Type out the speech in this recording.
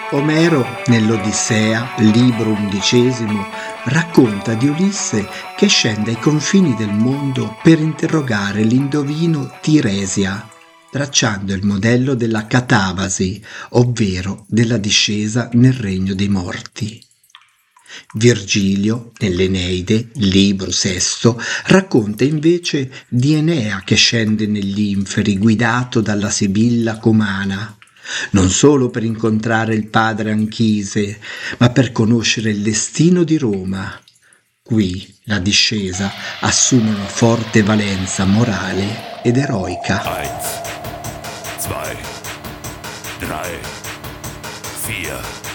Omero, nell'Odissea, libro 11, racconta di Ulisse che scende ai confini del mondo per interrogare l'indovino Tiresia, tracciando il modello della catavasi, ovvero della discesa nel regno dei morti. Virgilio, nell'Eneide, libro 6, racconta invece di Enea che scende negli inferi guidato dalla Sibilla Comana, non solo per incontrare il padre Anchise, ma per conoscere il destino di Roma. Qui la discesa assume una forte valenza morale ed eroica. 1, 2, 3, 4